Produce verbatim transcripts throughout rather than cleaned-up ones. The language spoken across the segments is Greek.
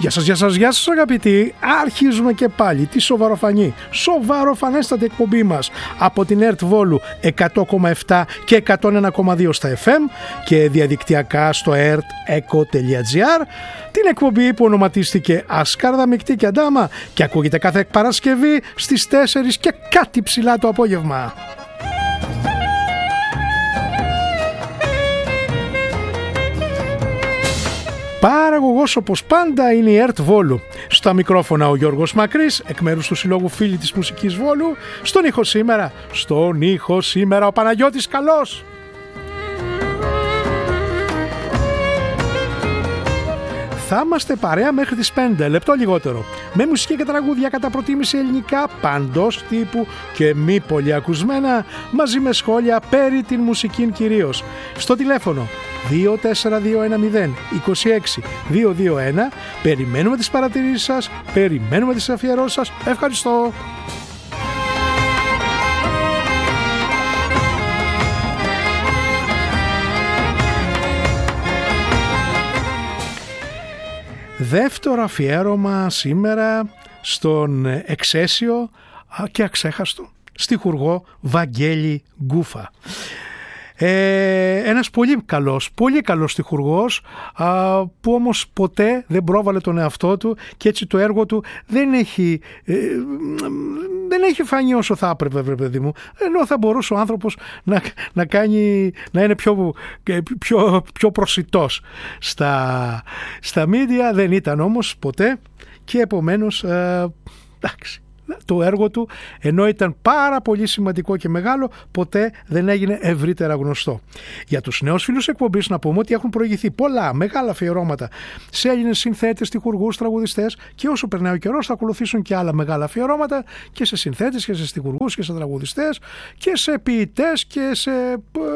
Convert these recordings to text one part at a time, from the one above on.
Γεια σας, γεια σας, γεια σας αγαπητοί. Αρχίζουμε και πάλι τη σοβαροφανή, σοβαροφανέστατη εκπομπή μας από την ΕΡΤ Βόλου εκατό κόμμα επτά και εκατόν ένα κόμμα δύο στα εφ εμ και διαδικτυακά στο ερτ εκο τελεία τζι άρ. Την εκπομπή που ονοματίστηκε Ασκάρδα Μικτή και Αντάμα και ακούγεται κάθε Παρασκευή στις τέσσερις και κάτι ψηλά το απόγευμα. Παραγωγός όπως πάντα είναι η ΕΡΤ Βόλου. Στα μικρόφωνα ο Γιώργος Μακρύς, εκ μέρους του Συλλόγου Φίλοι της Μουσικής Βόλου. Στον ήχο σήμερα, στον ήχο σήμερα ο Παναγιώτης Καλός. Θα είμαστε παρέα μέχρι τις πέντε, λεπτό λιγότερο. Με μουσική και τραγούδια κατά προτίμηση ελληνικά, παντός τύπου και μη πολύ ακουσμένα, μαζί με σχόλια περί την μουσική κυρίως. Στο τηλέφωνο δύο τέσσερα δύο ένα μηδέν είκοσι έξι διακόσια είκοσι ένα. Περιμένουμε τις παρατηρήσεις σας, περιμένουμε τις αφιερώσεις σας. Ευχαριστώ. Δεύτερο αφιέρωμα σήμερα στον εξαίσιο και αξέχαστο στιχουργό Βαγγέλη Γκούφα. Ε, ένας πολύ καλός, πολύ καλός στιχουργός α, που όμως ποτέ δεν πρόβαλε τον εαυτό του και έτσι το έργο του δεν έχει, ε, δεν έχει φανεί όσο θα έπρεπε, βρε παιδί μου, ενώ θα μπορούσε ο άνθρωπος να, να, κάνει, να είναι πιο, πιο, πιο προσιτός στα, στα media, δεν ήταν όμως ποτέ και επομένως ε, εντάξει. Το έργο του, ενώ ήταν πάρα πολύ σημαντικό και μεγάλο, ποτέ δεν έγινε ευρύτερα γνωστό. Για τους νέους φίλους εκπομπής να πούμε ότι έχουν προηγηθεί πολλά μεγάλα αφιερώματα σε Έλληνες συνθέτες, στιχουργούς, τραγουδιστές και όσο περνάει ο καιρός θα ακολουθήσουν και άλλα μεγάλα αφιερώματα και σε συνθέτες και σε στιχουργούς και σε τραγουδιστές και σε ποιητές και σε ε,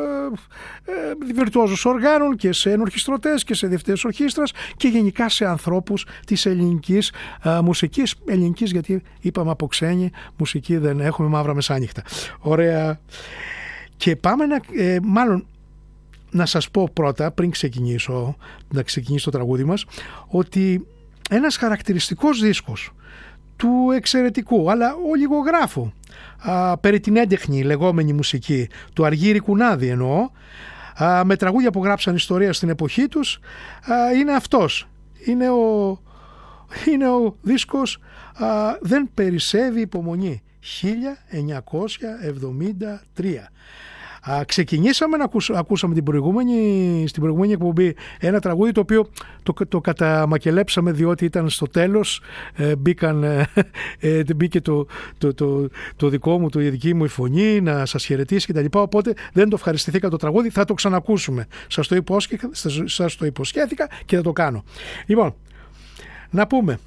ε, βιρτουόζους οργάνων και σε ενορχιστρωτές και σε διευθυντές ορχήστρας και γενικά σε ανθρώπους της ελληνικής ε, μουσικής, ελληνικής γιατί είπαμε από ξένη μουσική δεν έχουμε, μαύρα μεσάνυχτα. Ωραία. Και πάμε να, ε, μάλλον να σας πω πρώτα, πριν ξεκινήσω, να ξεκινήσω το τραγούδι μας, ότι ένας χαρακτηριστικός δίσκος του εξαιρετικού, αλλά ολιγογράφου, α, περί την έντεχνη λεγόμενη μουσική, του Αργύρη Κουνάδη εννοώ, α, με τραγούδια που γράψαν ιστορία στην εποχή τους, α, είναι αυτός. Είναι ο Είναι ο δίσκος α, «Δεν περισσεύει υπομονή» χίλια εννιακόσια εβδομήντα τρία. Α, ξεκινήσαμε να ακούσ, ακούσαμε την προηγούμενη, στην προηγούμενη εκπομπή ένα τραγούδι το οποίο το, το καταμακελέψαμε διότι ήταν στο τέλος, ε, μπήκαν, ε, ε, μπήκε το, το, το, το δικό μου, το, η δική μου η φωνή να σας χαιρετήσει κτλ. Οπότε δεν το ευχαριστηθήκα το τραγούδι, θα το ξανακούσουμε. Σας το, υπόσχε, σας το υποσχέθηκα και θα το κάνω. Λοιπόν, να πούμε,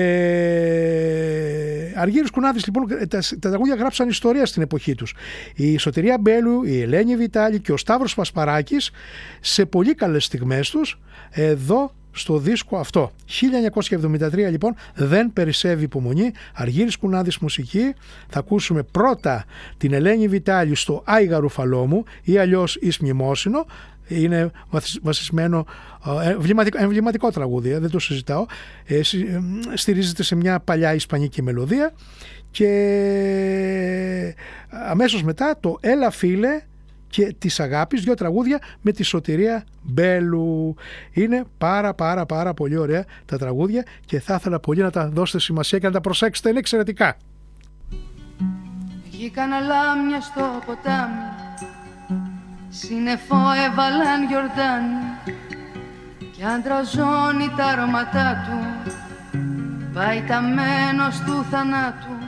ε, Αργύρης Κουνάδης λοιπόν, τα, τα τραγούδια γράψαν ιστορία στην εποχή τους. Η Σωτηρία Μπέλου, η Ελένη Βιτάλη και ο Σταύρος Πασπαράκης σε πολύ καλές στιγμές τους εδώ στο δίσκο αυτό. χίλια εννιακόσια εβδομήντα τρία λοιπόν, «Δεν περισσεύει υπομονή», Αργύρης Κουνάδης μουσική. Θα ακούσουμε πρώτα την Ελένη Βιτάλη στο «Άι Γαρουφαλό μου» ή αλλιώς «Εις μνημόσυνο». Είναι βασισμένο, εμβληματικό, εμβληματικό τραγούδι, δεν το συζητάω, ε, στηρίζεται σε μια παλιά ισπανική μελωδία και αμέσως μετά το «Έλα φίλε» και «Της αγάπης», δύο τραγούδια με τη Σωτηρία Μπέλου. Είναι πάρα πάρα πάρα πολύ ωραία τα τραγούδια και θα ήθελα πολύ να τα δώσετε σημασία και να τα προσέξετε, είναι εξαιρετικά. Βγήκαν λάμια στο ποτάμι, σύννεφο έβαλαν γιορτάνι κι αντραζώνει τα αρώματά του, πάει ταμένος του θανάτου